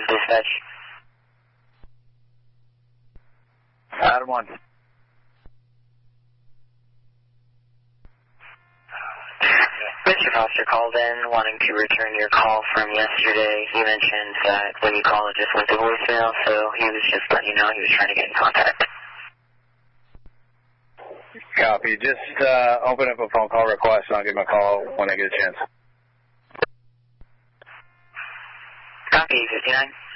dispatch. Adam 1. Mr. Foster called in wanting to return your call from yesterday. He mentioned that when you called, it just went to voicemail, so he was just letting you know he was trying to get in contact. Copy. Just open up a phone call request and I'll give him a call when I get a chance. Copy, 59.